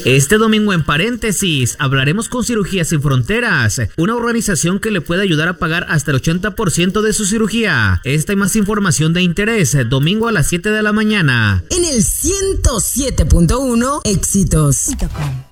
Este domingo en Paréntesis hablaremos con Cirugía Sin Fronteras, una organización que le puede ayudar a pagar hasta el 80% de su cirugía. Esta y más información de interés, domingo a las 7 de la mañana. En el 107.1 Éxitos.com.